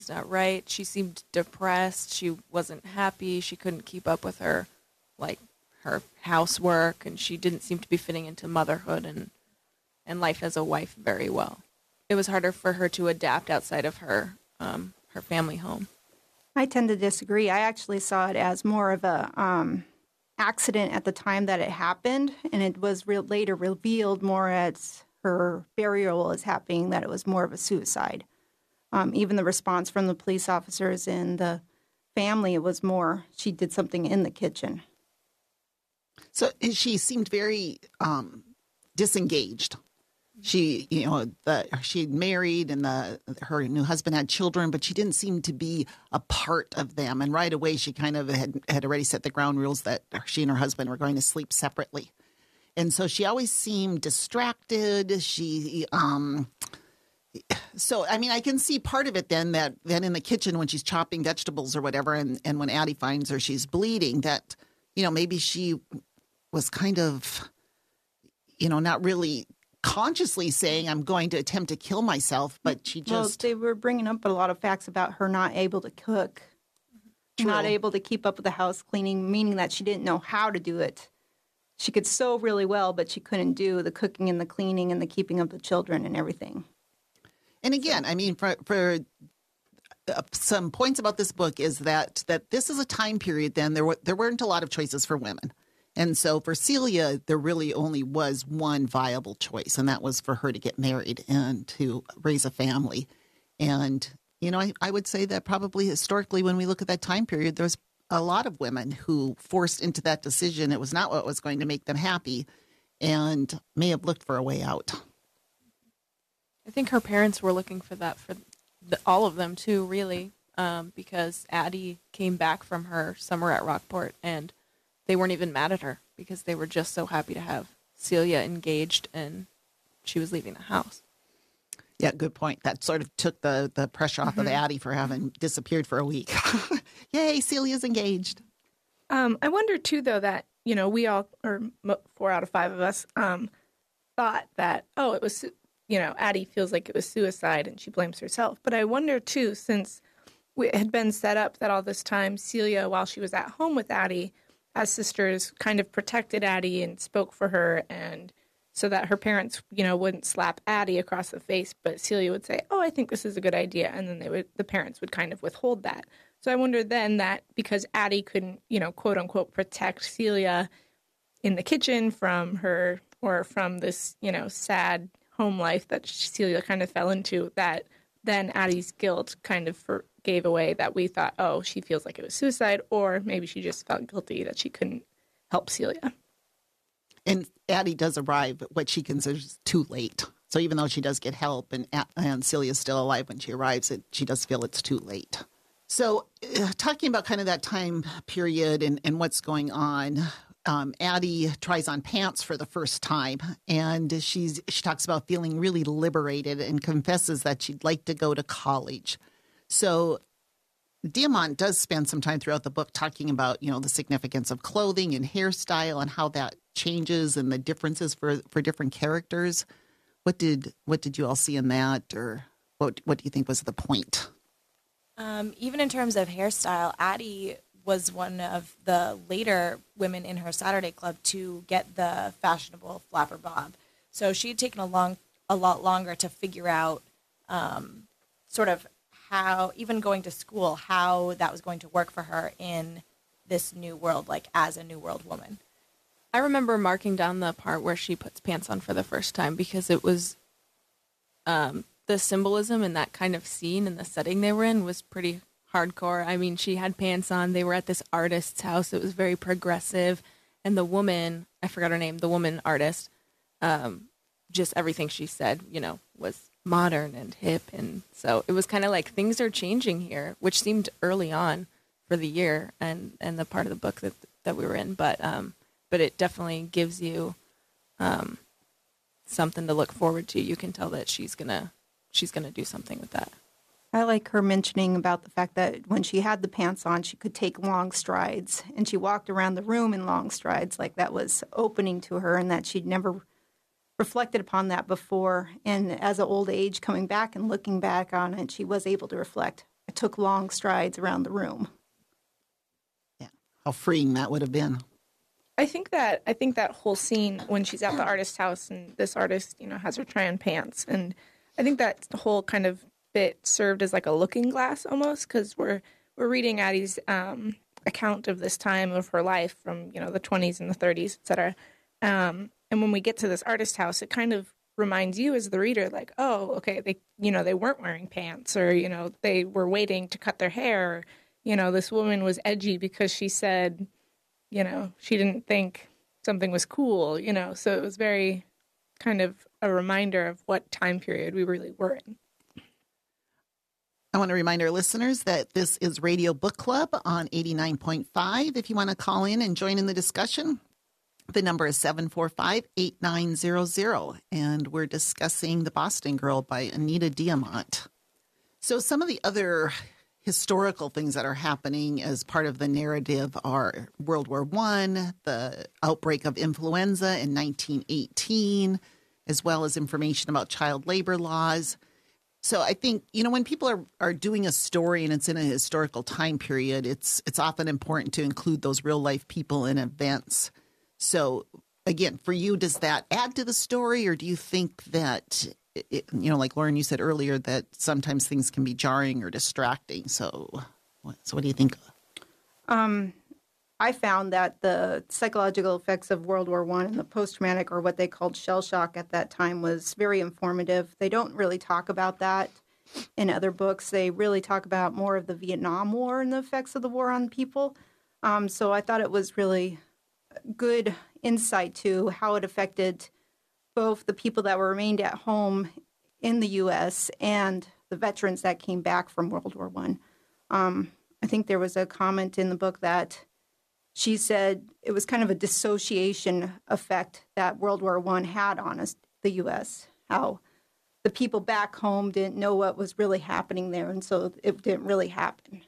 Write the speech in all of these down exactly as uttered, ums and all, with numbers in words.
not right. She seemed depressed. She wasn't happy. She couldn't keep up with her, like, her housework, and she didn't seem to be fitting into motherhood and, and life as a wife very well. It was harder for her to adapt outside of her um, her family home. I tend to disagree. I actually saw it as more of a um, accident at the time that it happened, and it was re- later revealed more as her burial was happening that it was more of a suicide. Um, even the response from the police officers and the family, it was more she did something in the kitchen. So she seemed very um, disengaged. She, you know, the, she had married and the her new husband had children, but she didn't seem to be a part of them. And right away, she kind of had, had already set the ground rules that she and her husband were going to sleep separately. And so she always seemed distracted. She, um, so, I mean, I can see part of it then that then in the kitchen when she's chopping vegetables or whatever, and, and when Addie finds her, she's bleeding, that, you know, maybe she was kind of, you know, not really consciously saying, I'm going to attempt to kill myself, but she just... Well, they were bringing up a lot of facts about her not able to cook, True. not able to keep up with the house cleaning, meaning that she didn't know how to do it. She could sew really well, but she couldn't do the cooking and the cleaning and the keeping of the children and everything. And again, I mean, for, for uh, some points about this book is that that this is a time period then there, were, there weren't a lot of choices for women. And so for Celia, there really only was one viable choice, and that was for her to get married and to raise a family. And, you know, I, I would say that probably historically when we look at that time period, there's a lot of women who forced into that decision. It was not what was going to make them happy and may have looked for a way out. I think her parents were looking for that for the, all of them too, really, um, because Addie came back from her summer at Rockport and they weren't even mad at her because they were just so happy to have Celia engaged and she was leaving the house. Yeah, good point. That sort of took the, the pressure off mm-hmm. of Addie for having disappeared for a week. Yay, Celia's engaged. Um, I wonder, too, though, that, you know, we all, or four out of five of us, um, thought that, oh, it was, you know, Addie feels like it was suicide and she blames herself. But I wonder, too, since it had been set up that all this time Celia, while she was at home with Addie, as sisters, kind of protected Addie and spoke for her, and so that her parents, you know, wouldn't slap Addie across the face, but Celia would say, oh, I think this is a good idea, and then they would, the parents would kind of withhold that. So I wonder then that because Addie couldn't, you know, quote unquote, protect Celia in the kitchen from her, or from this, you know, sad home life that Celia kind of fell into, that then Addie's guilt kind of for, gave away that we thought, oh, she feels like it was suicide, or maybe she just felt guilty that she couldn't help Celia. And Addie does arrive at what she considers too late. So even though she does get help and, and Celia's still alive when she arrives, it, she does feel it's too late. So uh, talking about kind of that time period and, and what's going on, um, Addie tries on pants for the first time, and she's she talks about feeling really liberated and confesses that she'd like to go to college. So Diamant does spend some time throughout the book talking about, you know, the significance of clothing and hairstyle and how that changes and the differences for, for different characters. What did what did you all see in that, or what what do you think was the point? Um, even in terms of hairstyle, Addie was one of the later women in her Saturday club to get the fashionable flapper bob. So she had taken a long a lot longer to figure out um, sort of how, even going to school, how that was going to work for her in this new world, like as a new world woman. I remember marking down the part where she puts pants on for the first time because it was um, the symbolism in that kind of scene and the setting they were in was pretty hardcore. I mean, she had pants on. They were at this artist's house. It was very progressive. And the woman, I forgot her name, the woman artist, um, just everything she said, you know, was modern and hip. And so it was kind of like things are changing here, which seemed early on for the year and, and the part of the book that that we were in. But um, but it definitely gives you um, something to look forward to. You can tell that she's gonna she's gonna do something with that. I like her mentioning about the fact that when she had the pants on, she could take long strides, and she walked around the room in long strides, like that was opening to her, and that she'd never reflected upon that before. And as an old age coming back and looking back on it, she was able to reflect, I took long strides around the room. Yeah, how freeing that would have been. I think that I think that whole scene when she's at the artist's house and this artist, you know, has her try on pants, and I think that whole kind of bit served as like a looking glass almost, because we're we're reading Addie's um, account of this time of her life from, you know, the twenties and the thirties, et cetera. Um, and when we get to this artist house, it kind of reminds you as the reader, like, oh, okay, they, you know, they weren't wearing pants, or, you know, they were waiting to cut their hair. Or, you know, this woman was edgy because she said, you know, she didn't think something was cool, you know. So it was very kind of a reminder of what time period we really were in. I want to remind our listeners that this is Radio Book Club on eighty-nine point five. If you want to call in and join in the discussion, the number is seven four five, eight nine zero zero, and we're discussing The Boston Girl by Anita Diamant. So some of the other historical things that are happening as part of the narrative are World War One, the outbreak of influenza in nineteen eighteen, as well as information about child labor laws. So I think, you know, when people are, are doing a story and it's in a historical time period, it's it's often important to include those real life people and events. So again, for you, does that add to the story, or do you think that, it, you know, like Lauren, you said earlier, that sometimes things can be jarring or distracting? So, so what do you think? Um, I found that the psychological effects of World War One and the post-traumatic, or what they called shell shock at that time, was very informative. They don't really talk about that in other books. They really talk about more of the Vietnam War and the effects of the war on people. Um, so I thought it was really good insight to how it affected both the people that were remained at home in the U S and the veterans that came back from World War One. Um, I think there was a comment in the book that she said it was kind of a dissociation effect that World War One had on us, the U S, how the people back home didn't know what was really happening there, and so it didn't really happen.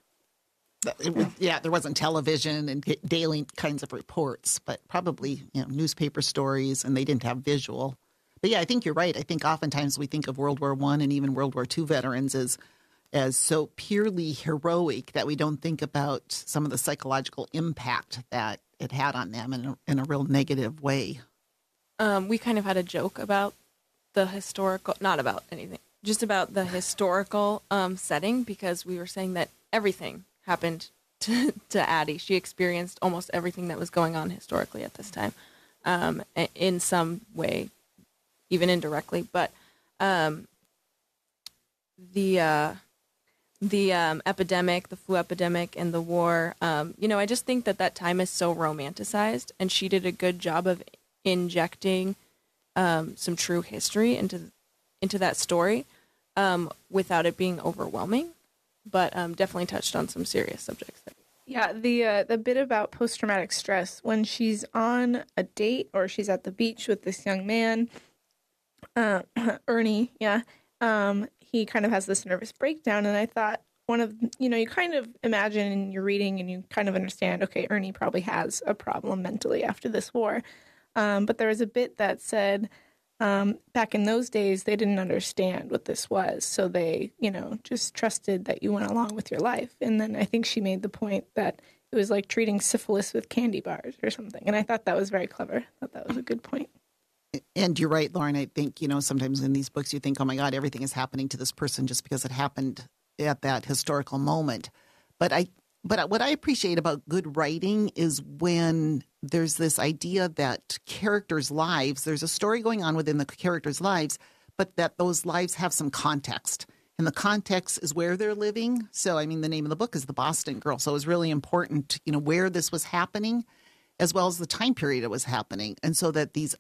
It was, yeah, there wasn't television and daily kinds of reports, but probably, you know, newspaper stories, and they didn't have visual. But yeah, I think you're right. I think oftentimes we think of World War One and even World War Two veterans as as so purely heroic that we don't think about some of the psychological impact that it had on them in a, in a real negative way. Um, we kind of had a joke about the historical, not about anything, just about the historical um, setting, because we were saying that everything happened to, to Addie. She experienced almost everything that was going on historically at this time, um, in some way, even indirectly. But um, the uh, the um, epidemic, the flu epidemic, and the war, um, you know, I just think that that time is so romanticized, and she did a good job of injecting um, some true history into into that story um, without it being overwhelming. But um, definitely touched on some serious subjects. Yeah, the uh, the bit about post-traumatic stress, when she's on a date or she's at the beach with this young man, uh, Ernie, yeah, um, he kind of has this nervous breakdown. And I thought one of, you know, you kind of imagine and you're reading and you kind of understand, okay, Ernie probably has a problem mentally after this war. Um, but there was a bit that said, Um, back in those days, they didn't understand what this was. So they, you know, just trusted that you went along with your life. And then I think she made the point that it was like treating syphilis with candy bars or something. And I thought that was very clever. I thought that was a good point. And you're right, Lauren. I think, you know, sometimes in these books you think, oh, my God, everything is happening to this person just because it happened at that historical moment. But I, but what I appreciate about good writing is when there's this idea that characters' lives, there's a story going on within the characters' lives, but that those lives have some context. And the context is where they're living. So, I mean, the name of the book is The Boston Girl. So it was really important, you know, where this was happening, as well as the time period it was happening. And so that these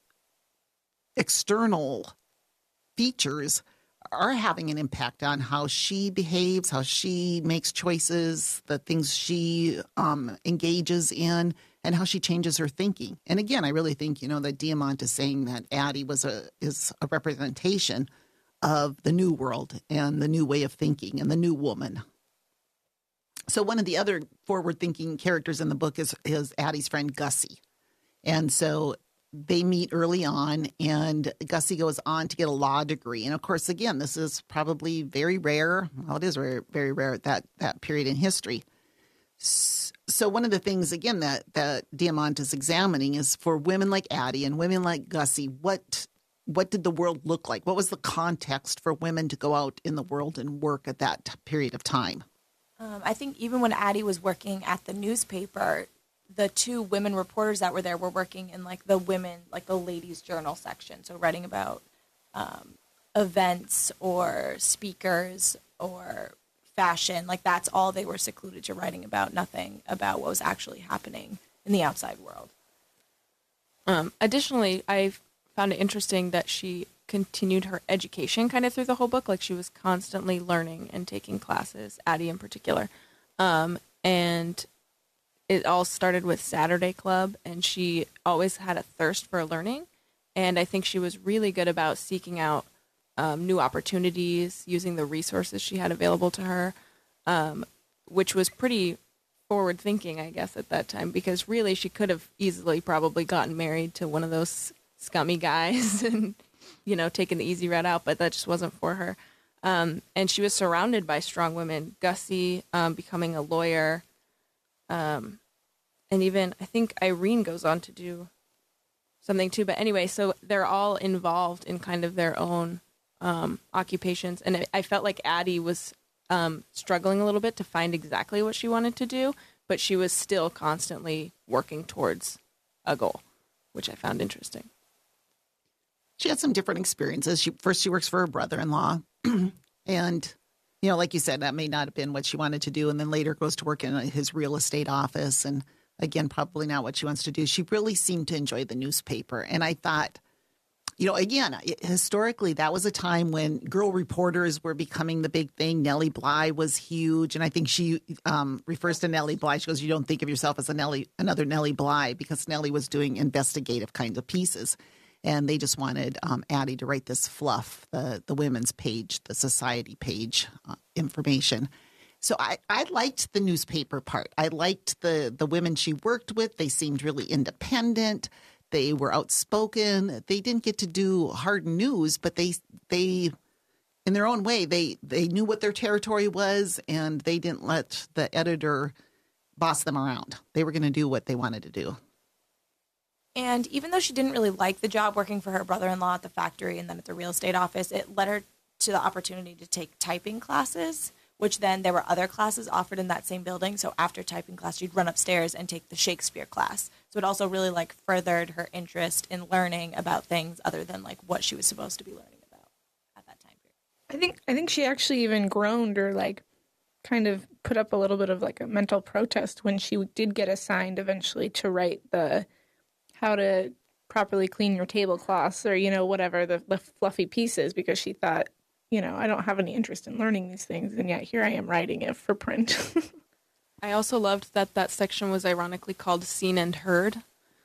external features are having an impact on how she behaves, how she makes choices, the things she um, engages in, and how she changes her thinking. And again, I really think, you know, that Diamant is saying that Addie was a is a representation of the new world and the new way of thinking and the new woman. So one of the other forward-thinking characters in the book is, is Addie's friend Gussie. And so they meet early on, and Gussie goes on to get a law degree. And of course, again, this is probably very rare. Well, it is very, very rare at that, that period in history. So one of the things, again, that, that Diamant is examining is for women like Addie and women like Gussie, what what did the world look like? What was the context for women to go out in the world and work at that t- period of time? Um, I think even when Addie was working at the newspaper, the two women reporters that were there were working in like the women, like the ladies' journal section. So writing about um, events or speakers or fashion, like that's all they were secluded to writing about, nothing about what was actually happening in the outside world. Um, additionally, I found it interesting that she continued her education kind of through the whole book. Like she was constantly learning and taking classes, Addie in particular. Um, and it all started with Saturday Club, and she always had a thirst for learning. And I think she was really good about seeking out um, new opportunities, using the resources she had available to her, um, which was pretty forward thinking, I guess, at that time, because really she could have easily probably gotten married to one of those scummy guys and, you know, taken the easy route out, but that just wasn't for her. Um, and she was surrounded by strong women, Gussie um, becoming a lawyer. Um, and even, I think Irene goes on to do something too. But anyway, so they're all involved in kind of their own um, occupations. And I, I felt like Addie was um, struggling a little bit to find exactly what she wanted to do, but she was still constantly working towards a goal, which I found interesting. She had some different experiences. She first she works for her brother-in-law, and you know, like you said, that may not have been what she wanted to do. And then later goes to work in his real estate office, and again, probably not what she wants to do. She really seemed to enjoy the newspaper, and I thought, you know, again, historically, that was a time when girl reporters were becoming the big thing. Nellie Bly was huge, and I think she um, refers to Nellie Bly. She goes, "You don't think of yourself as a Nellie, another Nellie Bly," because Nellie was doing investigative kinds of pieces. And they just wanted um, Addie to write this fluff, the the women's page, the society page uh, information. So I, I liked the newspaper part. I liked the, the women she worked with. They seemed really independent. They were outspoken. They didn't get to do hard news, but they they in their own way, they, they knew what their territory was, and they didn't let the editor boss them around. They were going to do what they wanted to do. And even though she didn't really like the job working for her brother-in-law at the factory and then at the real estate office, it led her to the opportunity to take typing classes, which then there were other classes offered in that same building. So after typing class, she'd run upstairs and take the Shakespeare class. So it also really like furthered her interest in learning about things other than like what she was supposed to be learning about at that time period. I think I think she actually even groaned or like kind of put up a little bit of like a mental protest when she did get assigned eventually to write the how to properly clean your tablecloths or, you know, whatever, the, the fluffy pieces, because she thought, you know, I don't have any interest in learning these things, and yet here I am writing it for print. I also loved that that section was ironically called Seen and Heard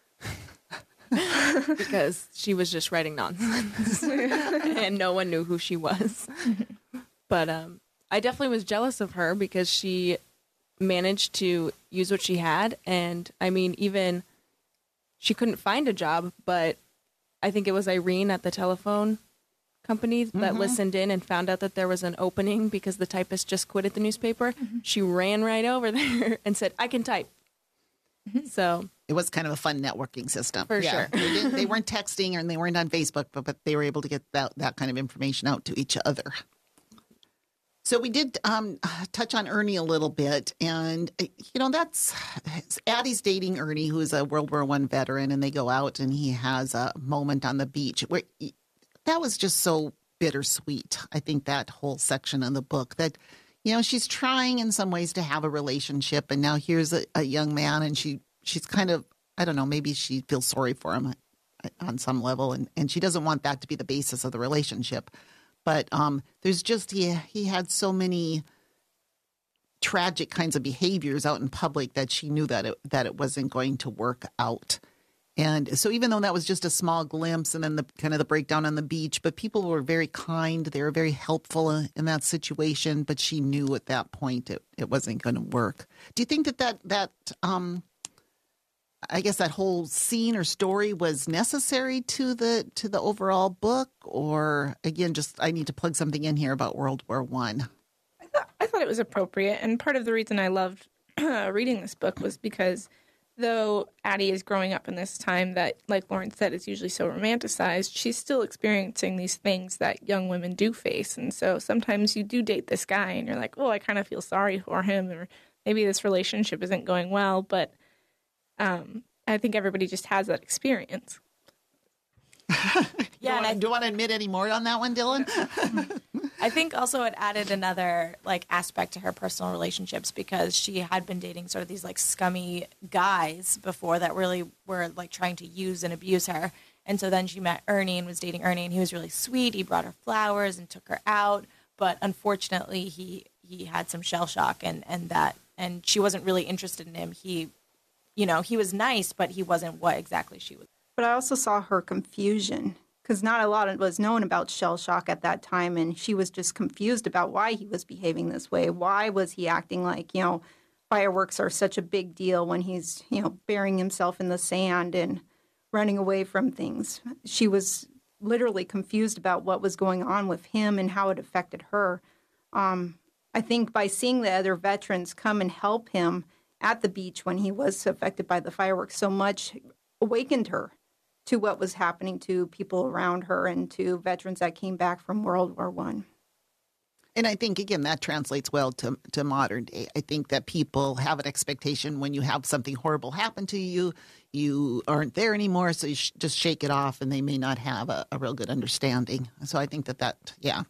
because she was just writing nonsense and no one knew who she was. But um, I definitely was jealous of her because she managed to use what she had. And I mean, even she couldn't find a job, but I think it was Irene at the telephone company that mm-hmm. listened in and found out that there was an opening because the typist just quit at the newspaper. Mm-hmm. She ran right over there and said, "I can type." Mm-hmm. So it was kind of a fun networking system. For yeah. sure. they, didn't, they weren't texting and they weren't on Facebook, but, but they were able to get that, that kind of information out to each other. So we did um, touch on Ernie a little bit, and, you know, that's Addie's dating Ernie, who's a World War One veteran, and they go out and he has a moment on the beach where he, that was just so bittersweet. I think that whole section in the book that, you know, she's trying in some ways to have a relationship, and now here's a, a young man, and she she's kind of, I don't know, maybe she feels sorry for him on some level, and, and she doesn't want that to be the basis of the relationship. But um, there's just, he, he had so many tragic kinds of behaviors out in public that she knew that it, that it wasn't going to work out. And so even though that was just a small glimpse and then the kind of the breakdown on the beach, but people were very kind. They were very helpful in, in that situation. But she knew at that point it, it wasn't going to work. Do you think that that, that um, I guess that whole scene or story was necessary to the to the overall book, or again, just I need to plug something in here about World War One. I thought I thought it was appropriate, and part of the reason I loved reading this book was because though Addie is growing up in this time that, like Lauren said, is usually so romanticized, she's still experiencing these things that young women do face. And so sometimes you do date this guy and you're like, oh, I kind of feel sorry for him, or maybe this relationship isn't going well. But um, I think everybody just has that experience. Yeah, do, you want, I, do you want to admit any more on that one, Dylan? I think also it added another like aspect to her personal relationships, because she had been dating sort of these like scummy guys before that really were like trying to use and abuse her. And so then she met Ernie and was dating Ernie, and he was really sweet. He brought her flowers and took her out, but unfortunately he he had some shell shock, and and that and she wasn't really interested in him. He, you know, he was nice, but he wasn't what exactly she was. But I also saw her confusion, because not a lot was known about shell shock at that time, and she was just confused about why he was behaving this way. Why was he acting like, you know, fireworks are such a big deal when he's, you know, burying himself in the sand and running away from things? She was literally confused about what was going on with him and how it affected her. Um, I think by seeing the other veterans come and help him at the beach when he was affected by the fireworks so much awakened her to what was happening to people around her and to veterans that came back from World War One. And I think, again, that translates well to, to modern day. I think that people have an expectation when you have something horrible happen to you, you aren't there anymore, so you sh- just shake it off, and they may not have a, a real good understanding. So I think that that, yeah,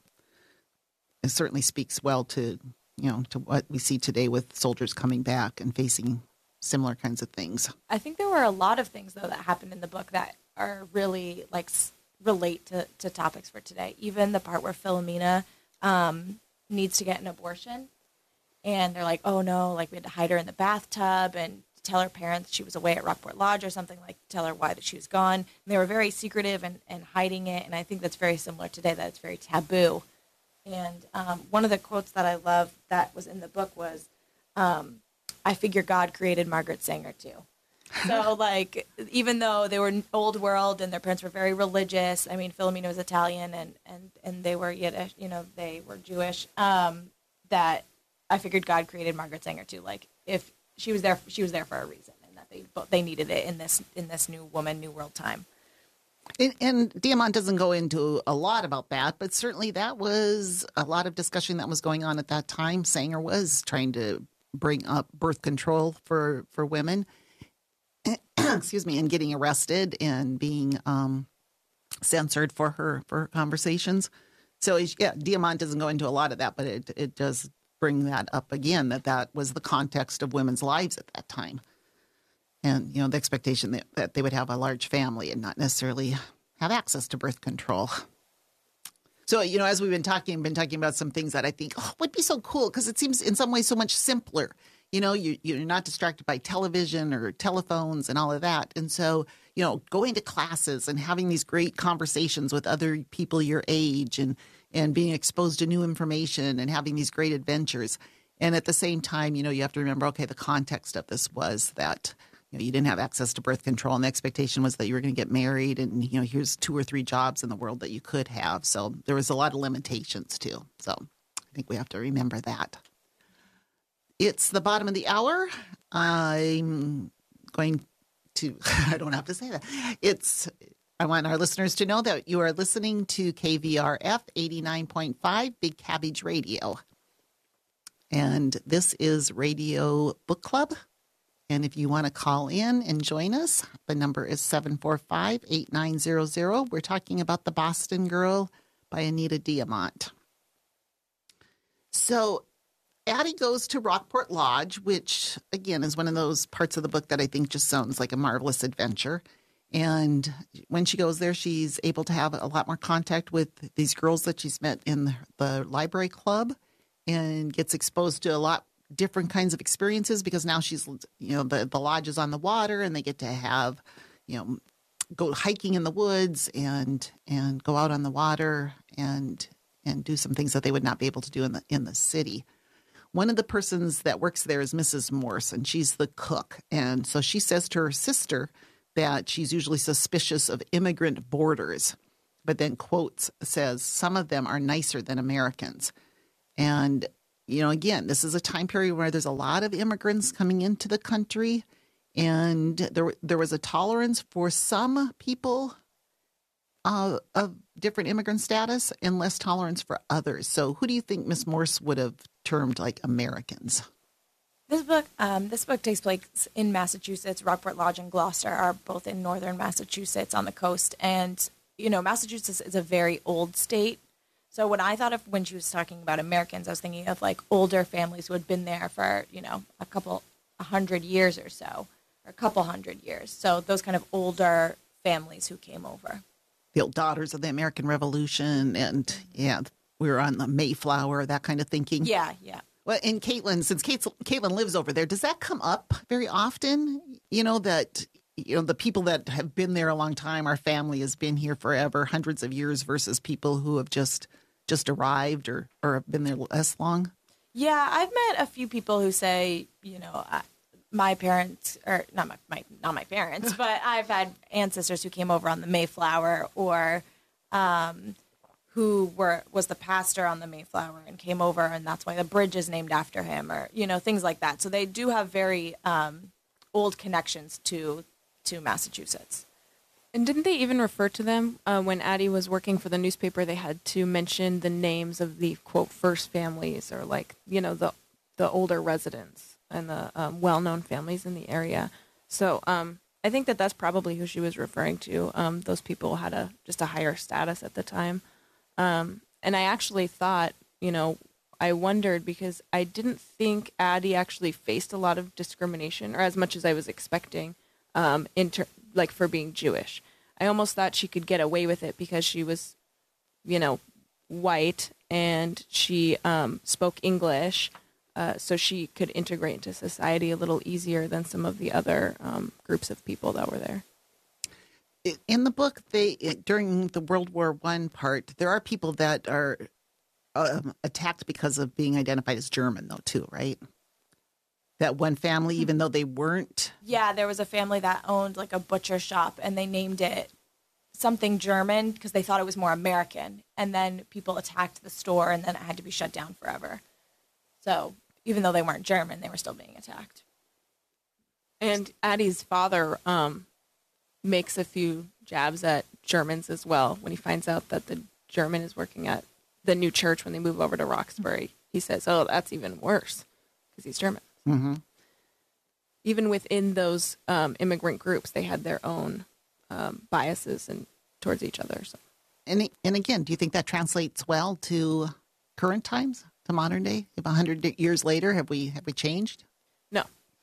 it certainly speaks well to, you know, to what we see today with soldiers coming back and facing similar kinds of things. I think there were a lot of things, though, that happened in the book that are really, like, s- relate to, to topics for today. Even the part where Philomena um, needs to get an abortion. And they're like, oh, no, like, we had to hide her in the bathtub and tell her parents she was away at Rockport Lodge or something, like, tell her why that she was gone. And they were very secretive and, and hiding it. And I think that's very similar today, that it's very taboo. And um, one of the quotes that I love that was in the book was, um, I figure God created Margaret Sanger too. So, like, even though they were old world and their parents were very religious, I mean, Philomena was Italian and, and, and they were Yiddish, you know, they were Jewish, um, that I figured God created Margaret Sanger too. Like, if she was there, she was there for a reason, and that they they needed it in this in this new woman, new world time. And, and Diamant doesn't go into a lot about that, but certainly that was a lot of discussion that was going on at that time. Sanger was trying to bring up birth control for, for women, excuse me, and getting arrested and being um, censored for her for her conversations. So, yeah, Diamant doesn't go into a lot of that, but it, it does bring that up again, that that was the context of women's lives at that time. And, you know, the expectation that, that they would have a large family and not necessarily have access to birth control. So, you know, as we've been talking, been talking about some things that I think oh, would be so cool, because it seems in some ways so much simpler. You know, you, you're not distracted by television or telephones and all of that. And so, you know, going to classes and having these great conversations with other people your age and, and being exposed to new information and having these great adventures. And at the same time, you know, you have to remember, okay, the context of this was that, you know, you didn't have access to birth control, and the expectation was that you were going to get married, and, you know, here's two or three jobs in the world that you could have. So there was a lot of limitations too. So I think we have to remember that. It's the bottom of the hour. I'm going to, I don't have to say that. It's, I want our listeners to know that you are listening to K V R F eighty-nine point five Big Cabbage Radio. And this is Radio Book Club. And if you want to call in and join us, the number is seven four five, eight nine zero zero. We're talking about The Boston Girl by Anita Diamant. So Addie goes to Rockport Lodge, which, again, is one of those parts of the book that I think just sounds like a marvelous adventure. And when she goes there, she's able to have a lot more contact with these girls that she's met in the library club and gets exposed to a lot different kinds of experiences, because now she's, you know, the, the lodge is on the water, and they get to have, you know, go hiking in the woods and and go out on the water and and do some things that they would not be able to do in the in the city. one of the persons that works there is Missus Morse, and she's the cook. And so she says to her sister that she's usually suspicious of immigrant boarders, but then quotes, says, some of them are nicer than Americans. And, you know, again, this is a time period where there's a lot of immigrants coming into the country, and there there was a tolerance for some people uh, of different immigrant status and less tolerance for others. So who do you think Miss Morse would have termed like Americans? This book, um, this book takes place in Massachusetts. Rockport Lodge and Gloucester are both in northern Massachusetts on the coast, and you know, Massachusetts is a very old state. So when I thought of when she was talking about Americans, I was thinking of like older families who had been there for, you know, a couple, a hundred years or so, or a couple hundred years. So those kind of older families who came over. The old daughters of the American Revolution, and yeah, we were on the Mayflower, that kind of thinking. Yeah, yeah. Well, and Caitlin, since Kate, Caitlin lives over there, does that come up very often? You know, that, you know, the people that have been there a long time, our family has been here forever, hundreds of years, versus people who have just just arrived or, or have been there less long? Yeah, I've met a few people who say, you know, uh, my parents, or not my, my not my parents, but I've had ancestors who came over on the Mayflower, or um, who were was the pastor on the Mayflower and came over, and that's why the bridge is named after him, or you know, things like that. So they do have very um, old connections to to Massachusetts. And didn't they even refer to them uh, when Addie was working for the newspaper? They had to mention the names of the quote first families, or like, you know, the the older residents and the um, well-known families in the area. So um, I think that that's probably who she was referring to. Um, those people had a just a higher status at the time. Um, and I actually thought, you know, I wondered because I didn't think Addie actually faced a lot of discrimination, or as much as I was expecting, um, in ter- like for being Jewish. I almost thought she could get away with it because she was, you know, white, and she um, spoke English, uh, so she could integrate into society a little easier than some of the other um, groups of people that were there. In the book, they during the World War One part, there are people that are um, attacked because of being identified as German, though, too, right? That one family, even though they weren't. Yeah, there was a family that owned like a butcher shop, and they named it something German because they thought it was more American. And then people attacked the store, and then it had to be shut down forever. So even though they weren't German, they were still being attacked. And Addie's father um, makes a few jabs at Germans as well. When he finds out that the German is working at the new church when they move over to Roxbury, he says, oh, that's even worse because he's German. Mm-hmm. Even within those um, immigrant groups, they had their own um, biases and towards each other. So. And and again, do you think that translates well to current times, to modern day? If a hundred years later, have we have we changed? No.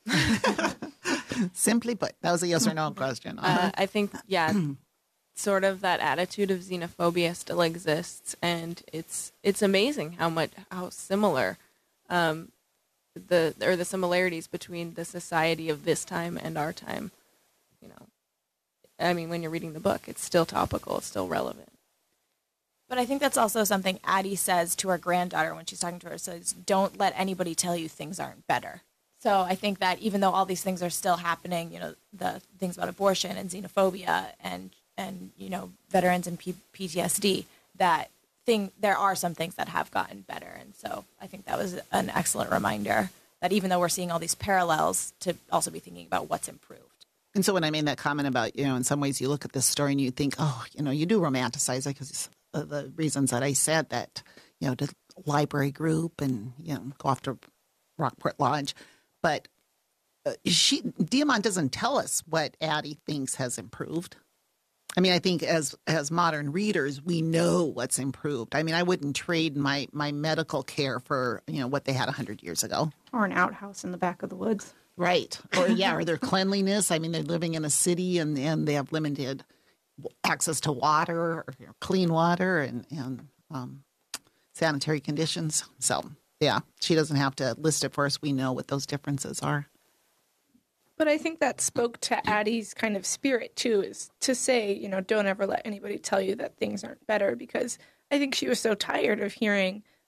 Simply put, that was a yes or no question. Uh-huh. Uh, I think, yeah, sort of that attitude of xenophobia still exists, and it's it's amazing how much how similar. Um, the or the similarities between the society of this time and our time, you know. I mean, when you're reading the book, it's still topical, it's still relevant. But I think that's also something Addie says to her granddaughter when she's talking to her, says, don't let anybody tell you things aren't better. So I think that even though all these things are still happening, you know, the things about abortion and xenophobia and, and you know, veterans and P- PTSD, that thing, there are some things that have gotten better. And so I think that was an excellent reminder that even though we're seeing all these parallels, to also be thinking about what's improved. And so when I made that comment about, you know, in some ways you look at this story and you think, oh, you know, you do romanticize it because of the reasons that I said, that, you know, the library group and, you know, go off to Rockport Lodge. But uh, she, Diamond doesn't tell us what Addie thinks has improved. I mean, I think as as modern readers, we know what's improved. I mean, I wouldn't trade my, my medical care for, you know, what they had one hundred years ago. Or an outhouse in the back of the woods. Right. Or, yeah, or their cleanliness. I mean, they're living in a city and, and they have limited access to water, or you know, clean water and, and um, sanitary conditions. So, yeah, she doesn't have to list it for us. We know what those differences are. But I think that spoke to Addie's kind of spirit, too, is to say, you know, don't ever let anybody tell you that things aren't better, because I think she was so tired of hearing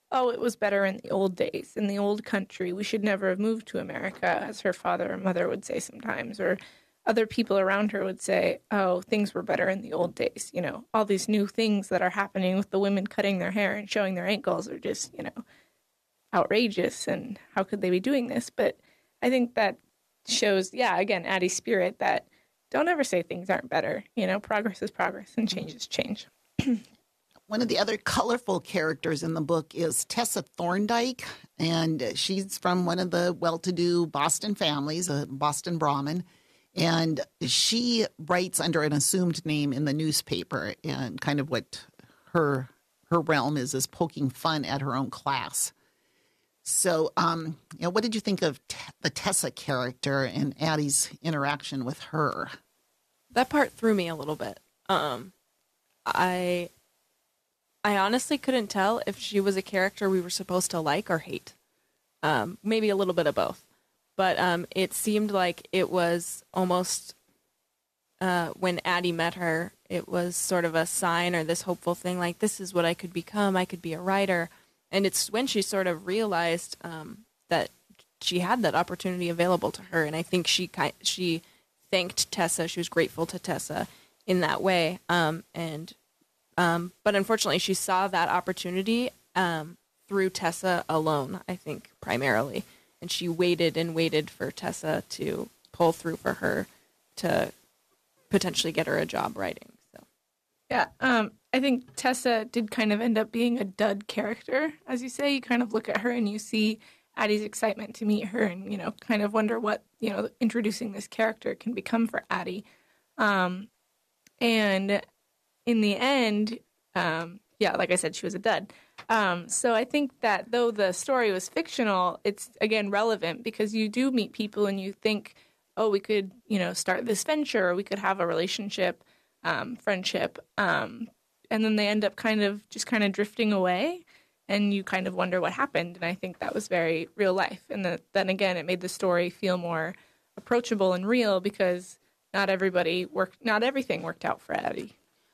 oh, it was better in the old days, in the old country. We should never have moved to America, as her father or mother would say sometimes. Or other people around her would say, oh, things were better in the old days. You know, all these new things that are happening with the women cutting their hair and showing their ankles are just, you know, outrageous. And how could they be doing this? But I think that shows, yeah, again, Addie's spirit that don't ever say things aren't better. You know, progress is progress and change is change. One of the other colorful characters in the book is Tessa Thorndike, and she's from one of the well-to-do Boston families, a Boston Brahmin, and she writes under an assumed name in the newspaper, and kind of what her her realm is is poking fun at her own class. So, um, you know, what did you think of T- the Tessa character and Addie's interaction with her? That part threw me a little bit. Um, I... I honestly couldn't tell if she was a character we were supposed to like or hate. Um, maybe a little bit of both. But um, it seemed like it was almost, uh, when Addie met her, it was sort of a sign or this hopeful thing, like, this is what I could become. I could be a writer. And it's when she sort of realized um, that she had that opportunity available to her. And I think she ki- she thanked Tessa. She was grateful to Tessa in that way. Um, and Um, but unfortunately, she saw that opportunity um, through Tessa alone, I think, primarily. And she waited and waited for Tessa to pull through for her to potentially get her a job writing. So, yeah, um, I think Tessa did kind of end up being a dud character, as you say. You kind of look at her and you see Addie's excitement to meet her and, you know, kind of wonder what, you know, introducing this character can become for Addie. Um, and... In the end, um, yeah, like I said, she was a dud. Um, so I think that though the story was fictional, it's, again, relevant because you do meet people and you think, oh, we could, you know, start this venture or we could have a relationship, um, friendship. Um, and then they end up kind of just kind of drifting away and you kind of wonder what happened. And I think that was very real life. And the, then again, it made the story feel more approachable and real because not everybody worked, not everything worked out for Addie.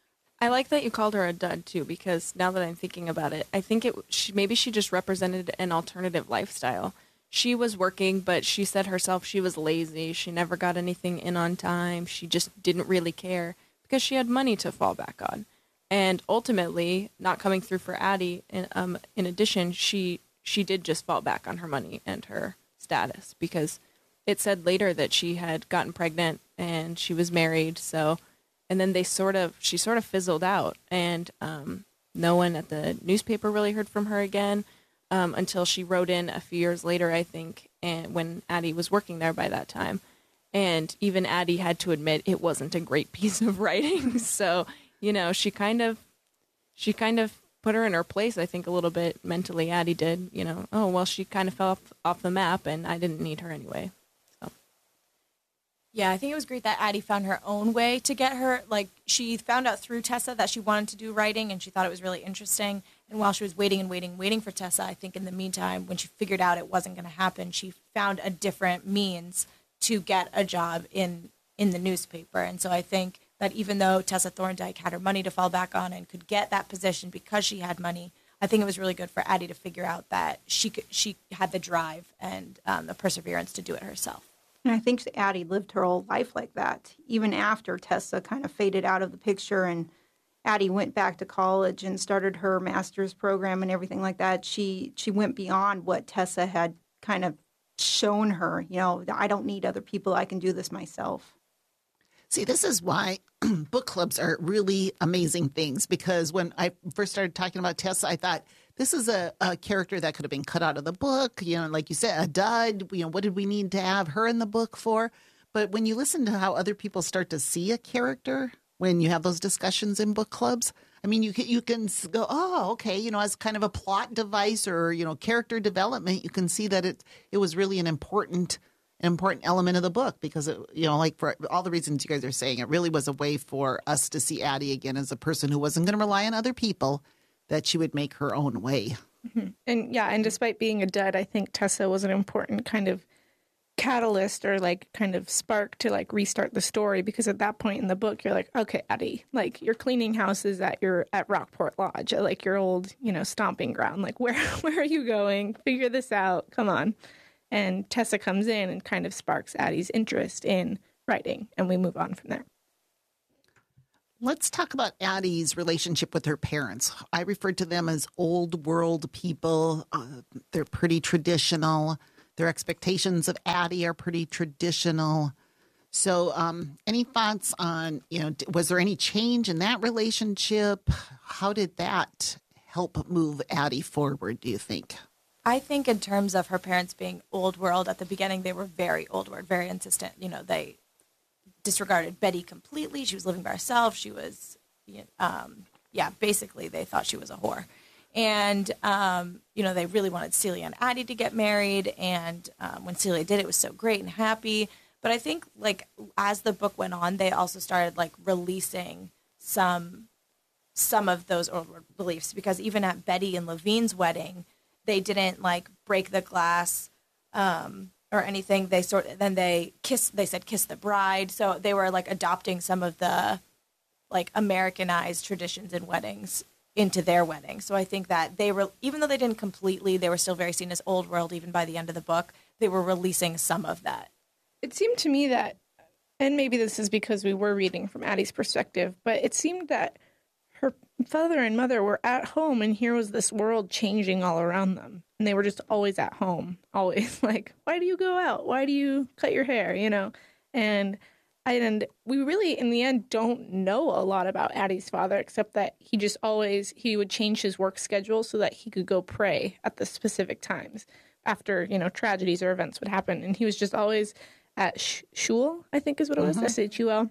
I like that you called her a dud too, because now that I'm thinking about it, I think it she, maybe she just represented an alternative lifestyle. She was working, but she said herself she was lazy. She never got anything in on time. She just didn't really care because she had money to fall back on. And ultimately, not coming through for Addie, in, um, in addition, she she did just fall back on her money and her status because it said later that she had gotten pregnant and she was married, so... And then they sort of, she sort of fizzled out, and um, no one at the newspaper really heard from her again um, until she wrote in a few years later, I think, and when Addie was working there by that time. And even Addie had to admit it wasn't a great piece of writing. So, you know, she kind of, she kind of put her in her place, I think, a little bit mentally. Addie did, you know, oh, well, she kind of fell off, off the map, and I didn't need her anyway. Yeah, I think it was great that Addie found her own way to get her. Like, she found out through Tessa that she wanted to do writing, and she thought it was really interesting. And while she was waiting and waiting, waiting for Tessa, I think in the meantime, when she figured out it wasn't going to happen, she found a different means to get a job in, in the newspaper. And so I think that even though Tessa Thorndike had her money to fall back on and could get that position because she had money, I think it was really good for Addie to figure out that she could, she had the drive and um, the perseverance to do it herself. And I think Addie lived her whole life like that, even after Tessa kind of faded out of the picture and Addie went back to college and started her master's program and everything like that. She she went beyond what Tessa had kind of shown her. You know, I don't need other people. I can do this myself. See, this is why book clubs are really amazing things, because when I first started talking about Tessa, I thought, this is a, a character that could have been cut out of the book. You know, like you said, a dud. You know, what did we need to have her in the book for? But when you listen to how other people start to see a character, when you have those discussions in book clubs, I mean, you can, you can go, oh, okay, you know, as kind of a plot device or, you know, character development, you can see that it it was really an important important element of the book because, it, you know, like for all the reasons you guys are saying, it really was a way for us to see Addie again as a person who wasn't going to rely on other people, that she would make her own way. Mm-hmm. And yeah, and despite being a dud, I think Tessa was an important kind of catalyst or like kind of spark to like restart the story, because at that point in the book you're like, okay, Addie, like you're cleaning houses at your at Rockport Lodge, at like your old, you know, stomping ground. Like where where are you going? Figure this out. Come on. And Tessa comes in and kind of sparks Addie's interest in writing, and we move on from there. Let's talk about Addie's relationship with her parents. I referred to them as old world people. Uh, they're pretty traditional. Their expectations of Addie are pretty traditional. So um, any thoughts on, you know, was there any change in that relationship? How did that help move Addie forward, do you think? I think in terms of her parents being old world, at the beginning they were very old world, very insistent. You know, they disregarded Betty completely. She was living by herself. She was, um, yeah, basically they thought she was a whore. And, um, you know, they really wanted Celia and Addie to get married. And um, when Celia did, it was so great and happy. But I think, like, as the book went on, they also started, like, releasing some some of those old world beliefs. Because even at Betty and Levine's wedding, they didn't, like, break the glass um or anything. They sort of, then they kissed, they said, kiss the bride. So they were like adopting some of the like Americanized traditions in weddings into their wedding. So I think that they were, even though they didn't completely, they were still very seen as old world, even by the end of the book, they were releasing some of that. It seemed to me that, and maybe this is because we were reading from Addie's perspective, but it seemed that her father and mother were at home, and here was this world changing all around them. And they were just always at home, always like, why do you go out? Why do you cut your hair? You know? And and we really, in the end, don't know a lot about Addie's father, except that he just always, he would change his work schedule so that he could go pray at the specific times after, you know, tragedies or events would happen. And he was just always at sh- shul, I think is what it was, mm-hmm. S H U L,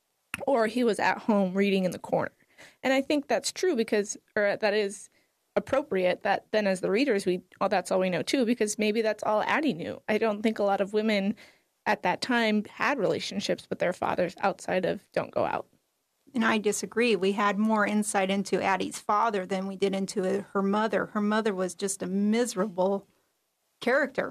or he was at home reading in the corner. And I think that's true because, or that is appropriate, that then as the readers, we, oh, that's all we know too, because maybe that's all Addie knew. I don't think a lot of women at that time had relationships with their fathers outside of don't go out. And I disagree. We had more insight into Addie's father than we did into her mother. Her mother was just a miserable character.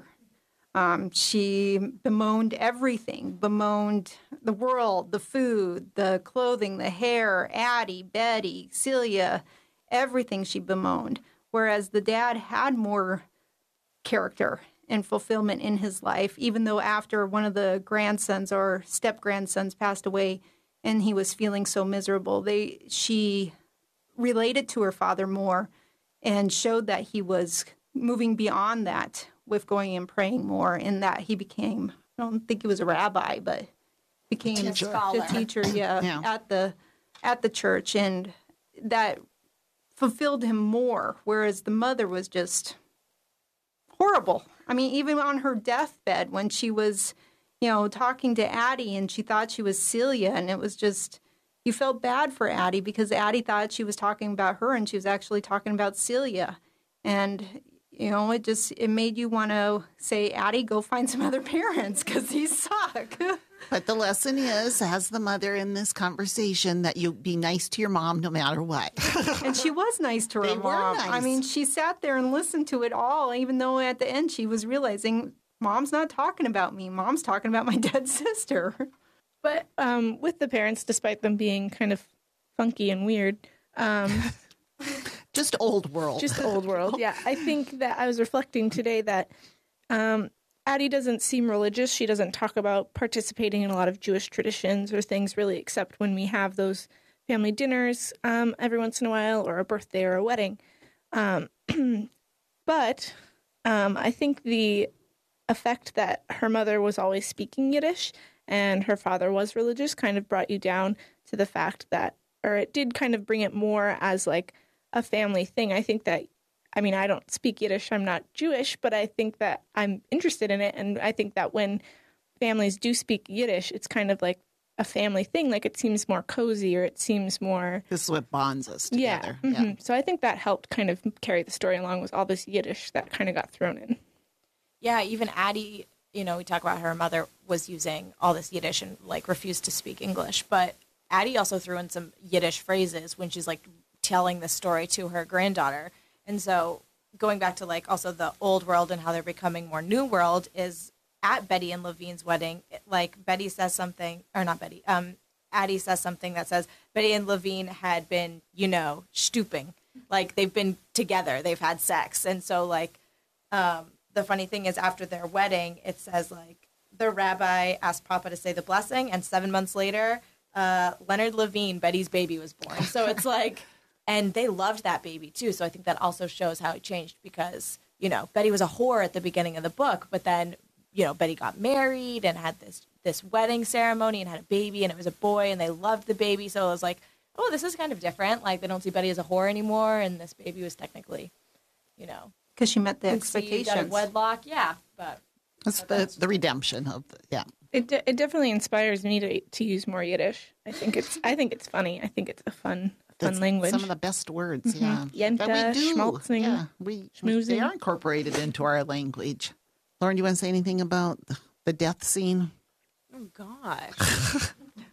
Um, she bemoaned everything, bemoaned the world, the food, the clothing, the hair, Addie, Betty, Celia, everything she bemoaned. Whereas the dad had more character and fulfillment in his life, even though after one of the grandsons or step-grandsons passed away and he was feeling so miserable, they she related to her father more and showed that he was moving beyond that with going and praying more, and that he became, I don't think he was a rabbi, but became a teacher, a teacher yeah, yeah, at the at the church, and that fulfilled him more, whereas the mother was just horrible. I mean, even on her deathbed when she was, you know, talking to Addie and she thought she was Celia, and it was just, you felt bad for Addie because Addie thought she was talking about her and she was actually talking about Celia. And, you know, it just, it made you want to say, Addie, go find some other parents because these suck. But the lesson is, as the mother in this conversation, that you be nice to your mom no matter what. And she was nice to her they mom. Were nice. I mean, she sat there and listened to it all, even though at the end she was realizing, Mom's not talking about me. Mom's talking about my dead sister. But um, with the parents, despite them being kind of funky and weird, um, just old world. Just old world, yeah. I think that I was reflecting today that um, Addie doesn't seem religious. She doesn't talk about participating in a lot of Jewish traditions or things really, except when we have those family dinners um, every once in a while, or a birthday or a wedding. Um, but um, I think the effect that her mother was always speaking Yiddish and her father was religious kind of brought you down to the fact that, or it did kind of bring it more as like a family thing. I think that, I mean, I don't speak Yiddish, I'm not Jewish, but I think that I'm interested in it. And I think that when families do speak Yiddish, it's kind of like a family thing. Like it seems more cozy, or it seems more... This is what bonds us together. Yeah. Mm-hmm. Yeah. So I think that helped kind of carry the story along, with all this Yiddish that kind of got thrown in. Yeah, even Addie, you know, we talk about her mother was using all this Yiddish and like refused to speak English. But Addie also threw in some Yiddish phrases when she's like telling the story to her granddaughter. And so going back to like also the old world and how they're becoming more new world is at Betty and Levine's wedding, like Betty says something, or not Betty, um, Addie says something that says Betty and Levine had been, you know, stooping. Like they've been together, they've had sex. And so like um, the funny thing is after their wedding, it says like the rabbi asked Papa to say the blessing, and seven months later, uh, Leonard Levine, Betty's baby, was born. So it's like, and they loved that baby too. So I think that also shows how it changed because, you know, Betty was a whore at the beginning of the book, but then, you know, Betty got married and had this this wedding ceremony and had a baby, and it was a boy, and they loved the baby. So it was like, oh, this is kind of different. Like they don't see Betty as a whore anymore, and this baby was technically, you know, because she met the conceived expectations. out of wedlock. Yeah, but That's the, the redemption of the, yeah. It de- it definitely inspires me to to use more Yiddish. I think it's I think it's funny. I think it's a fun fun That's language. Some of the best words, yeah. Yenta, That we do. schmaltzing, Yeah, we, we they schmoozing. are incorporated into our language. Lauren, do you want to say anything about the- the death scene? Oh gosh.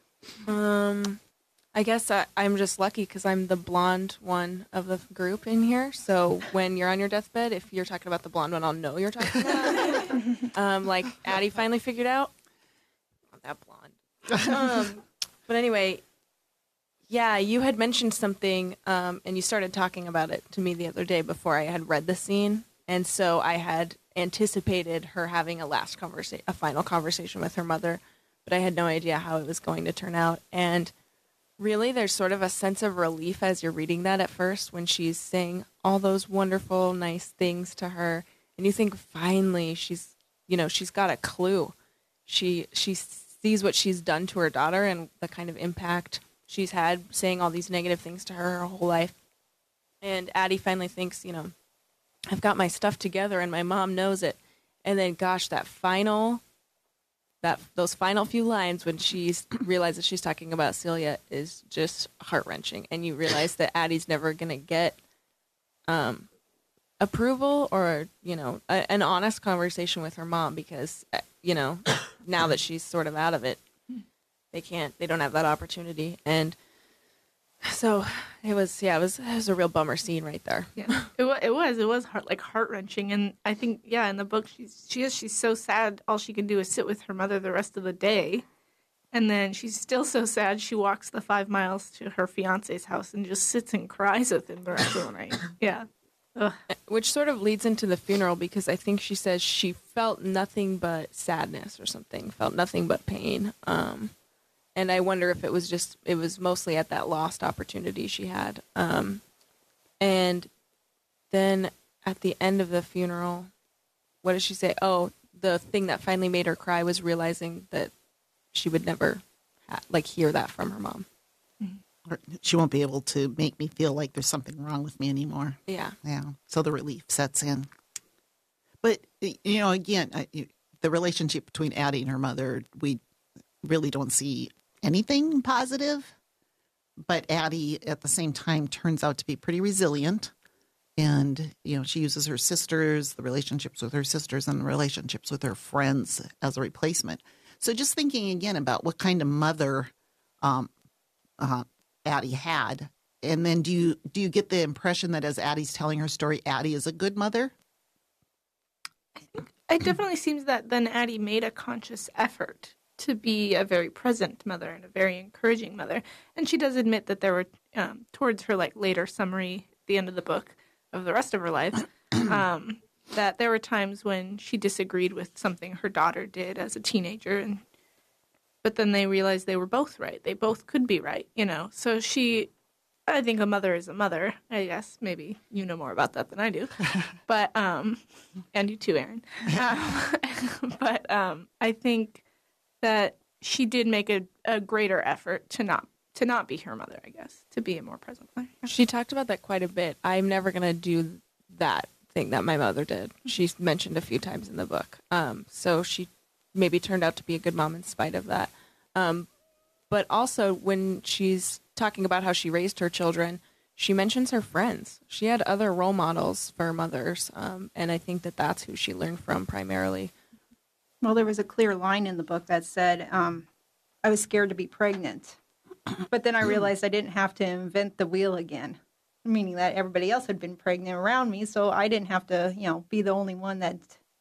um, I guess I, I'm just lucky because I'm the blonde one of the group in here. So when you're on your deathbed, if you're talking about the blonde one, I'll know you're talking about it. um, like Addie finally figured out. Not that blonde. Um, but anyway, yeah, you had mentioned something, um, and you started talking about it to me the other day before I had read the scene, and so I had anticipated her having a last conversation, a final conversation with her mother, but I had no idea how it was going to turn out. And really, there's sort of a sense of relief as you're reading that at first when she's saying all those wonderful, nice things to her, and you think finally she's, you know, she's got a clue. She she sees what she's done to her daughter and the kind of impact she's had saying all these negative things to her her whole life. And Addie finally thinks, you know, I've got my stuff together and my mom knows it. And then, gosh, that final, that those final few lines when she realizes she's talking about Celia is just heart-wrenching. And you realize that Addie's never going to get um, approval or, you know, a, an honest conversation with her mom because, you know, now that she's sort of out of it, they can't, they don't have that opportunity. And so it was, yeah, it was, it was a real bummer scene right there. Yeah, it was. It was. It was heart, like heart wrenching, and I think, yeah, in the book, she's she is she's so sad. All she can do is sit with her mother the rest of the day, and then she's still so sad. She walks the five miles to her fiance's house and just sits and cries with him the rest of the night. Yeah, Ugh. Which sort of leads into the funeral because I think she says she felt nothing but sadness or something, felt nothing but pain. Um, and I wonder if it was just, it was mostly at that lost opportunity she had. Um, and then at the end of the funeral, what did she say? Oh, the thing that finally made her cry was realizing that she would never ha- like hear that from her mom. Or she won't be able to make me feel like there's something wrong with me anymore. Yeah. Yeah. So the relief sets in. But, you know, again, I, the relationship between Addie and her mother, we really don't see anything positive. But Addie, at the same time, turns out to be pretty resilient. And, you know, she uses her sisters, the relationships with her sisters, and the relationships with her friends as a replacement. So just thinking again about what kind of mother um, uh, Addie had. And then do you do you get the impression that as Addie's telling her story, Addie is a good mother? It definitely seems that then Addie made a conscious effort to be a very present mother and a very encouraging mother. And she does admit that there were, um, towards her like later summary at the end of the book of the rest of her life, um, that there were times when she disagreed with something her daughter did as a teenager, and but then they realized they were both right. They both could be right, you know. So she, I think a mother is a mother. I guess maybe you know more about that than I do, but um, and you too, Aaron. Um, but um, I think that she did make a, a greater effort to not to not be her mother. I guess to be a more present mother. She talked about that quite a bit. I'm never going to do that thing that my mother did. She's mentioned a few times in the book. Um, so she maybe turned out to be a good mom in spite of that. Um, but also when she's talking about how she raised her children, she mentions her friends. She had other role models for mothers. Um, and I think that that's who she learned from primarily. Well, there was a clear line in the book that said, um, I was scared to be pregnant. But then I realized I didn't have to invent the wheel again, meaning that everybody else had been pregnant around me, so I didn't have to, you know, be the only one that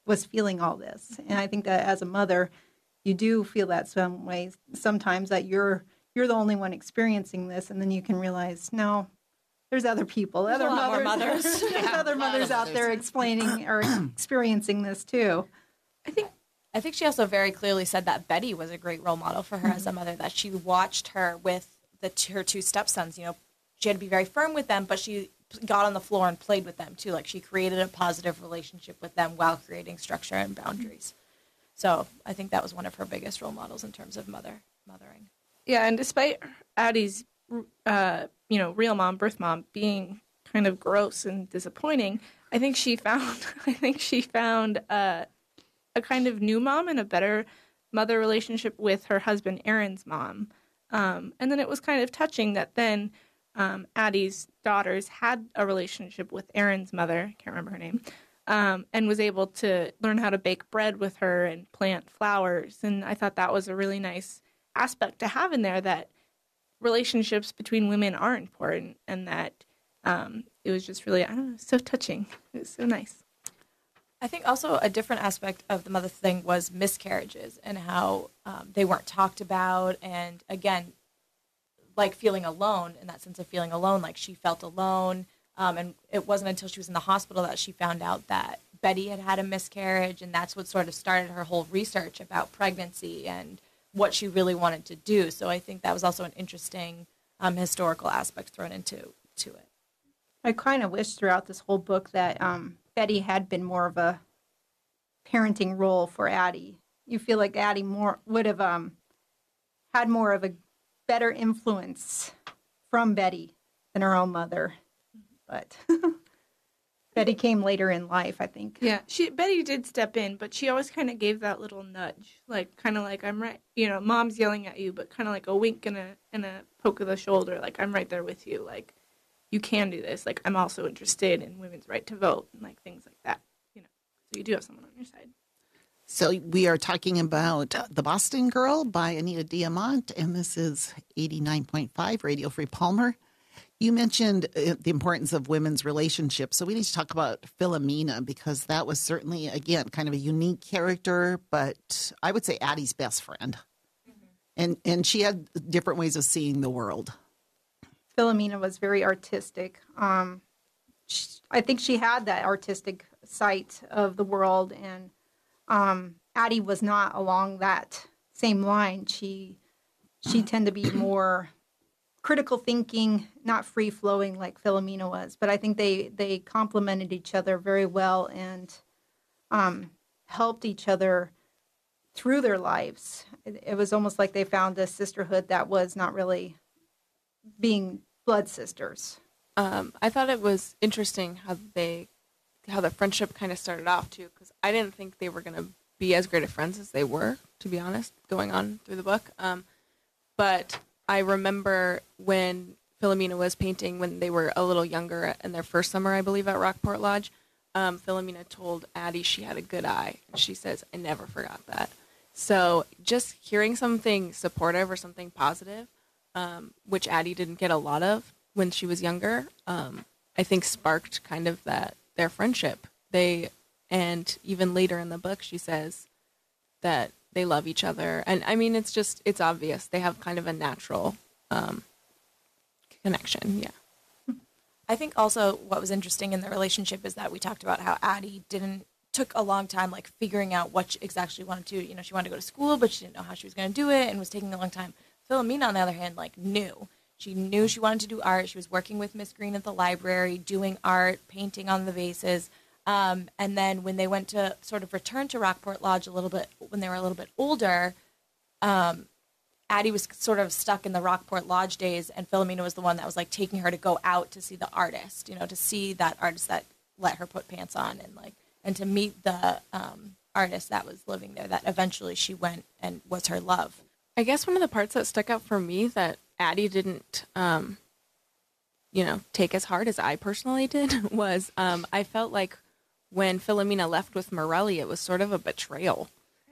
was feeling all this. And I think that as a mother, you do feel that some ways sometimes that you're you're the only one experiencing this, and then you can realize, no, there's other people, There's other a lot more mothers, mothers. there's other mothers out there explaining or experiencing this too. I think I think she also very clearly said that Betty was a great role model for her mm-hmm. as a mother, that she watched her with the her two stepsons. You know, she had to be very firm with them, but she got on the floor and played with them too. Like, she created a positive relationship with them while creating structure and boundaries. So I think that was one of her biggest role models in terms of mother mothering. Yeah, and despite Addie's, uh, you know, real mom, birth mom, being kind of gross and disappointing, I think she found, I think she found uh, a kind of new mom and a better mother relationship with her husband Aaron's mom. Um, and then it was kind of touching that then um, Addie's daughters had a relationship with Aaron's mother, I can't remember her name, um, and was able to learn how to bake bread with her and plant flowers. And I thought that was a really nice aspect to have in there, that relationships between women are important, and that um, it was just really, I don't know, so touching. It was so nice. I think also a different aspect of the mother thing was miscarriages and how um, they weren't talked about. And again, like feeling alone, in that sense of feeling alone, like she felt alone. Um, and it wasn't until she was in the hospital that she found out that Betty had had a miscarriage. And that's what sort of started her whole research about pregnancy and what she really wanted to do. So I think that was also an interesting um, historical aspect thrown into to it. I kind of wish throughout this whole book that um, Betty had been more of a parenting role for Addie. You feel like Addie more would have um, had more of a better influence from Betty than her own mother. But Betty came later in life, I think. Yeah, she Betty did step in, but she always kind of gave that little nudge, like kind of like, I'm right, you know, mom's yelling at you, but kind of like a wink and a and a poke of the shoulder, like, I'm right there with you, like, you can do this, like, I'm also interested in women's right to vote and like things like that, you know. So you do have someone on your side. So we are talking about The Boston Girl by Anita Diamant, and this is eighty-nine point five Radio Free Palmer. You mentioned uh, the importance of women's relationships, so we need to talk about Philomena, because that was certainly, again, kind of a unique character, but I would say Addie's best friend. Mm-hmm. And and she had different ways of seeing the world. Philomena was very artistic. Um, she, I think she had that artistic sight of the world, and um, Addie was not along that same line. She she tended to be more critical thinking, not free-flowing like Philomena was. But I think they, they complemented each other very well and um, helped each other through their lives. It, it was almost like they found a sisterhood that was not really being blood sisters. Um, I thought it was interesting how they, how the friendship kind of started off too, because I didn't think they were going to be as great of friends as they were, to be honest, going on through the book. Um, but I remember when Philomena was painting when they were a little younger in their first summer, I believe, at Rockport Lodge. Um, Philomena told Addie she had a good eye. And she says, I never forgot that. So just hearing something supportive or something positive, um, which Addie didn't get a lot of when she was younger, um, I think sparked kind of that their friendship. They, and even later in the book, she says that they love each other. And I mean, it's just, it's obvious. They have kind of a natural um, connection. Yeah. I think also what was interesting in the relationship is that we talked about how Addie didn't, took a long time, like figuring out what she exactly wanted to do. You know, she wanted to go to school, but she didn't know how she was going to do it and was taking a long time. Philomena, on the other hand, like knew. She knew she wanted to do art. She was working with Miss Green at the library, doing art, painting on the vases. Um, and then when they went to sort of return to Rockport Lodge a little bit, when they were a little bit older, um, Addie was sort of stuck in the Rockport Lodge days, and Philomena was the one that was like taking her to go out to see the artist, you know, to see that artist that let her put pants on, and like, and to meet the um, artist that was living there that eventually she went and was her love. I guess one of the parts that stuck out for me that Addie didn't, um, you know, take as hard as I personally did was um, I felt like when Philomena left with Morelli, it was sort of a betrayal.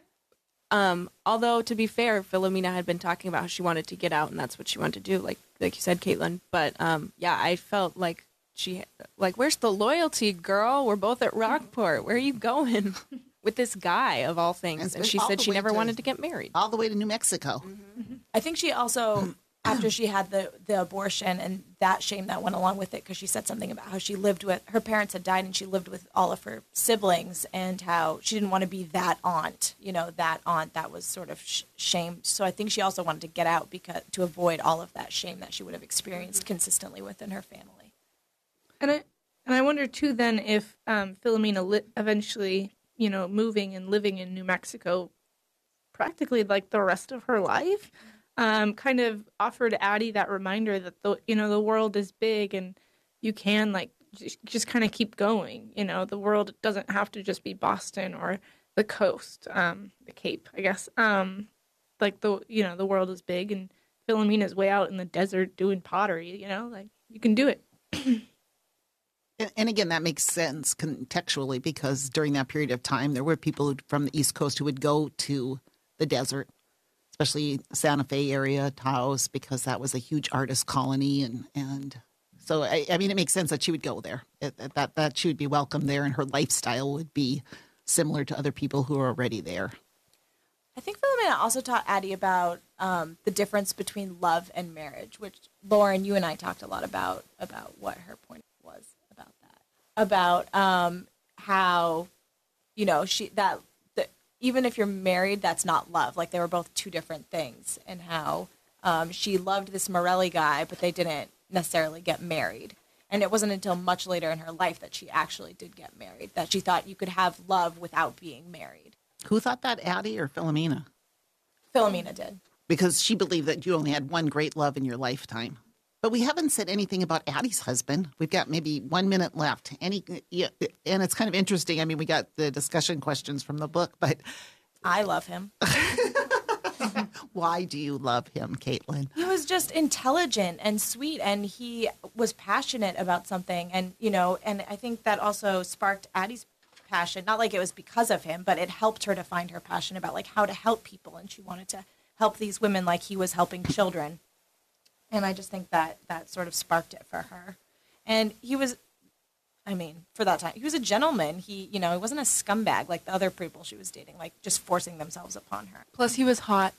Um, although, to be fair, Philomena had been talking about how she wanted to get out, and that's what she wanted to do, like like you said, Caitlin. But, um, yeah, I felt like she, like, where's the loyalty, girl? We're both at Rockport. Where are you going? with this guy of all things, And and she all said the she way never to- wanted to get married. All the way to New Mexico. I think she also, after she had the, the abortion and that shame that went along with it, because she said something about how she lived with, her parents had died and she lived with all of her siblings, and how she didn't want to be that aunt, you know, that aunt that was sort of sh- shamed. So I think she also wanted to get out because to avoid all of that shame that she would have experienced consistently within her family. And I and I wonder too then if um, Philomena li- eventually, you know, moving and living in New Mexico, practically like the rest of her life, um, kind of offered Addie that reminder that the you know the world is big and you can like just, just kind of keep going. You know, the world doesn't have to just be Boston or the coast, um, the Cape, I guess. Um, like the you know the world is big and Philomena's way out in the desert doing pottery. You know, like you can do it. And, and again, that makes sense contextually because during that period of time, there were people who- from the East Coast who would go to the desert, especially Santa Fe area, Taos, because that was a huge artist colony. And, and so, I, I mean, it makes sense that she would go there, it, that, that she would be welcome there, and her lifestyle would be similar to other people who are already there. I think Philomena also taught Addie about um, the difference between love and marriage, which Lauren, you and I talked a lot about, about what her point was about that, about um, how, you know, she that, that even if you're married, that's not love. Like they were both two different things, and how um, she loved this Morelli guy, but they didn't necessarily get married. And it wasn't until much later in her life that she actually did get married, that she thought you could have love without being married. Who thought that, Addie or Philomena? Philomena did. Because she believed that you only had one great love in your lifetime. But we haven't said anything about Addie's husband. We've got maybe one minute left. Any, yeah, and it's kind of interesting. I mean, we got the discussion questions from the book, but I love him. why do you love him, Caitlin? He was just intelligent and sweet, and he was passionate about something. And, you know, and I think that also sparked Addie's passion. Not like it was because of him, but it helped her to find her passion about like how to help people. And she wanted to help these women like he was helping children. And I just think that that sort of sparked it for her. And he was, I mean, for that time, he was a gentleman. He, you know, he wasn't a scumbag like the other people she was dating, like just forcing themselves upon her. Plus, he was hot.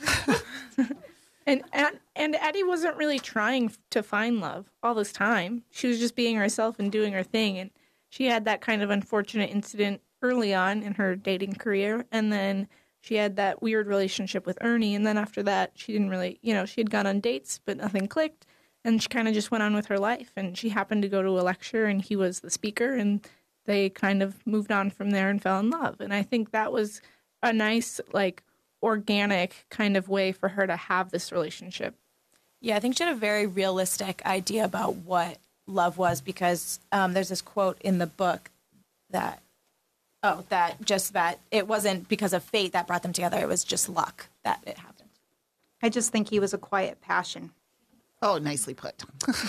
And, and and Addie wasn't really trying to find love all this time. She was just being herself and doing her thing. And she had that kind of unfortunate incident early on in her dating career. And then she had that weird relationship with Ernie. And then after that, she didn't really, you know, she had gone on dates, but nothing clicked. And she kind of just went on with her life. And she happened to go to a lecture and he was the speaker. And they kind of moved on from there and fell in love. And I think that was a nice, like, organic kind of way for her to have this relationship. Yeah, I think she had a very realistic idea about what love was, because um, there's this quote in the book that, oh, that just that it wasn't because of fate that brought them together. It was just luck that it happened. I just think he was a quiet passion. Oh, nicely put.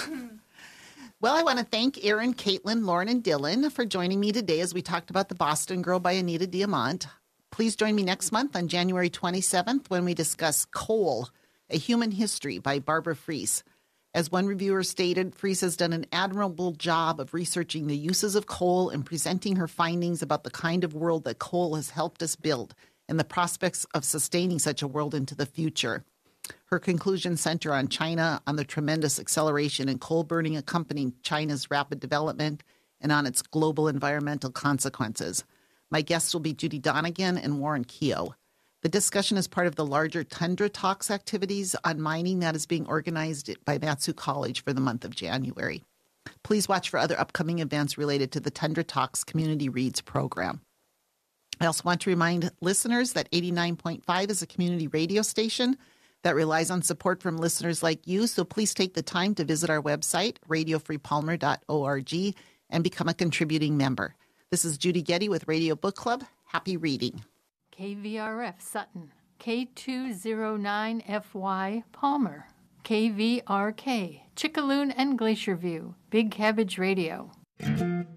Well, I want to thank Erin, Caitlin, Lauren, and Dylan for joining me today as we talked about The Boston Girl by Anita Diamant. Please join me next month on January twenty-seventh when we discuss Coal, A Human History by Barbara Fries. As one reviewer stated, Fries has done an admirable job of researching the uses of coal and presenting her findings about the kind of world that coal has helped us build and the prospects of sustaining such a world into the future. Her conclusions center on China, on the tremendous acceleration in coal burning accompanying China's rapid development, and on its global environmental consequences. My guests will be Judy Donegan and Warren Keogh. The discussion is part of the larger Tundra Talks activities on mining that is being organized by Mat-Su College for the month of January. Please watch for other upcoming events related to the Tundra Talks Community Reads program. I also want to remind listeners that eighty-nine point five is a community radio station that relies on support from listeners like you, so please take the time to visit our website, radio free palmer dot org, and become a contributing member. This is Judy Getty with Radio Book Club. Happy reading. K V R F Sutton, K two oh nine F Y Palmer, K V R K Chickaloon and Glacier View, Big Cabbage Radio.